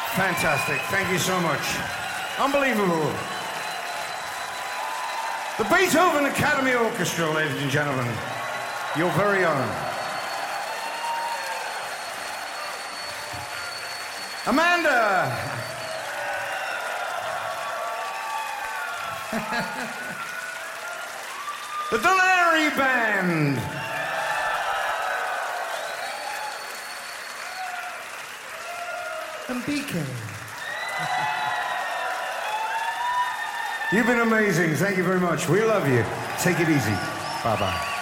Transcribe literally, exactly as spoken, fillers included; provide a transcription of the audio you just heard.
Fantastic. Thank you so much. Unbelievable. The Beethoven Academy Orchestra, ladies and gentlemen. Your very own. Amanda. The Donnery Band. And B K. You've been amazing. Thank you very much. We love you. Take it easy. Bye-bye.